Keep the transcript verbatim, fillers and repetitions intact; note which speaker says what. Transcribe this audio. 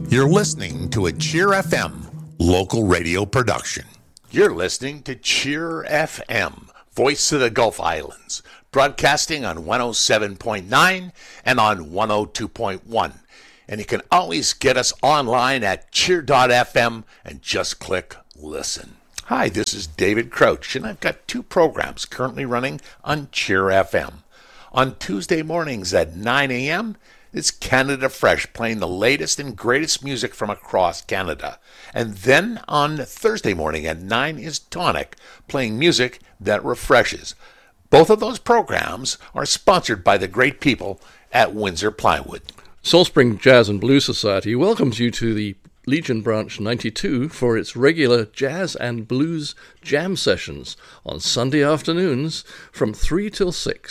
Speaker 1: You're listening to a Cheer F M local radio production. You're listening to Cheer F M, voice of the Gulf Islands, broadcasting on one oh seven point nine and on one oh two point one. And you can always get us online at cheer dot f m and just click listen. Hi, this is David Crouch, and I've got two programs currently running on Cheer F M. On Tuesday mornings at nine a.m., it's Canada Fresh, playing the latest and greatest music from across Canada. And then on Thursday morning at nine is Tonic, playing music that refreshes. Both of those programs are sponsored by the great people at Windsor Plywood.
Speaker 2: Salt Spring Jazz and Blues Society welcomes you to the Legion Branch ninety-two for its regular jazz and blues jam sessions on Sunday afternoons from three till six.